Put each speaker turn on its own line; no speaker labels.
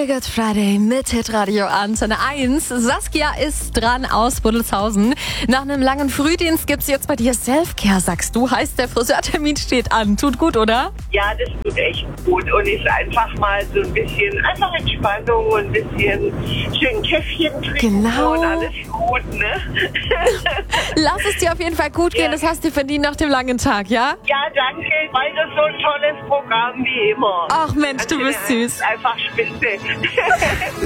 Feel Good Friday mit Hitradio Antenne 1. Saskia ist dran aus Buddelshausen. Nach einem langen Frühdienst gibt's jetzt bei dir Selfcare, sagst du. Heißt, der Friseurtermin steht an. Tut gut, oder?
Ja, das tut echt gut und ist einfach mal so ein bisschen einfach Entspannung und ein bisschen schön Käffchen trinken und alles gut, ne?
Lass es dir auf jeden Fall gut gehen, das hast du verdient nach dem langen Tag, ja?
Ja, danke. Weiter so ein tolles Programm wie immer.
Ach Mensch, du bist süß.
Einfach spitze.